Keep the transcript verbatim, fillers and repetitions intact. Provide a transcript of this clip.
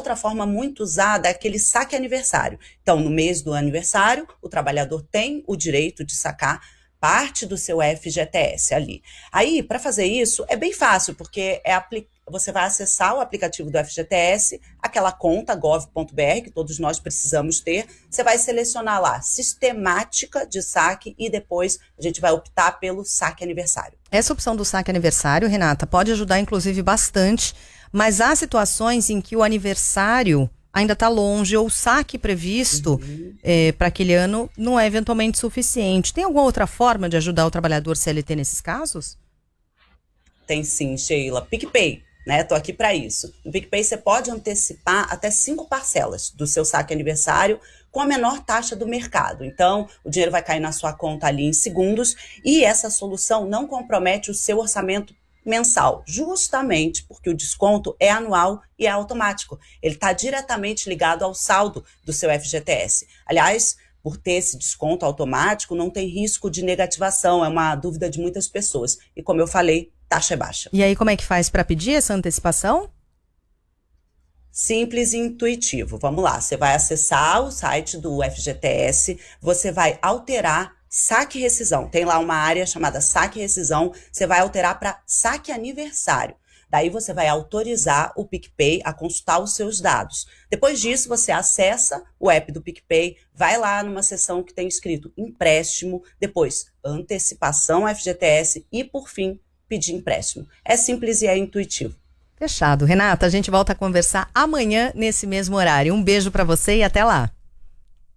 outra forma muito usada é aquele saque aniversário. Então, no mês do aniversário, o trabalhador tem o direito de sacar parte do seu F G T S ali. Aí, para fazer isso, é bem fácil, porque é apli- você vai acessar o aplicativo do F G T S, aquela conta gov ponto br, que todos nós precisamos ter, você vai selecionar lá, sistemática de saque, e depois a gente vai optar pelo saque aniversário. Essa opção do saque aniversário, Renata, pode ajudar inclusive bastante, mas há situações em que o aniversário ainda está longe, ou o saque previsto Uhum. é, para aquele ano não é eventualmente suficiente. Tem alguma outra forma de ajudar o trabalhador C L T nesses casos? Tem sim, Sheila. PicPay, né? Tô aqui para isso. No PicPay você pode antecipar até cinco parcelas do seu saque aniversário com a menor taxa do mercado. Então, o dinheiro vai cair na sua conta ali em segundos, e essa solução não compromete o seu orçamento mensal, justamente porque o desconto é anual e é automático. Ele está diretamente ligado ao saldo do seu F G T S. Aliás, por ter esse desconto automático, não tem risco de negativação, é uma dúvida de muitas pessoas. E como eu falei, taxa é baixa. E aí, como é que faz para pedir essa antecipação? Simples e intuitivo. Vamos lá, você vai acessar o site do F G T S, você vai alterar saque e rescisão. Tem lá uma área chamada saque e rescisão, você vai alterar para saque aniversário. Daí você vai autorizar o PicPay a consultar os seus dados. Depois disso, você acessa o app do PicPay, vai lá numa seção que tem escrito empréstimo, depois antecipação F G T S e, por fim, pedir empréstimo. É simples e é intuitivo. Fechado. Renata, a gente volta a conversar amanhã nesse mesmo horário. Um beijo para você e até lá.